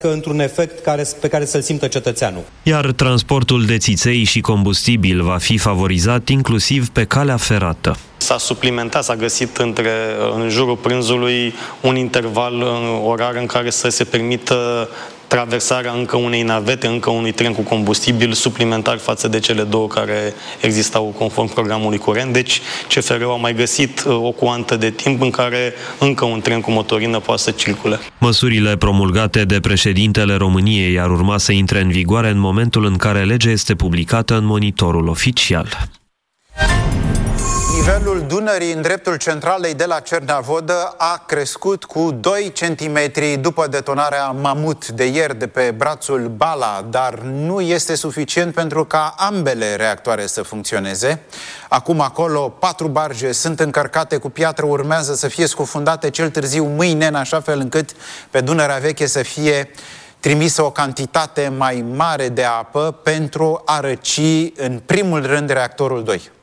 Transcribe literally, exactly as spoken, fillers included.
într-un efect care, pe care să-l simtă cetățeanul. Iar transportul de țiței și combustibil va fi favorizat inclusiv pe calea ferată. S-a suplimentat, s-a găsit între, în jurul prânzului un interval orar în care să se permită traversarea încă unei navete, încă unui tren cu combustibil suplimentar față de cele două care existau conform programului curent. Deci C F R-ul a mai găsit o cuantă de timp în care încă un tren cu motorină poate să circule. Măsurile promulgate de președintele României ar urma să intre în vigoare în momentul în care legea este publicată în monitorul oficial. Nivelul Dunării în dreptul centralei de la Cernavodă a crescut cu doi centimetri după detonarea Mamut de ieri de pe brațul Bala, dar nu este suficient pentru ca ambele reactoare să funcționeze. Acum acolo patru barge sunt încărcate cu piatră, urmează să fie scufundate cel târziu mâine, în așa fel încât pe Dunărea Veche să fie trimisă o cantitate mai mare de apă pentru a răci în primul rând reactorul doi.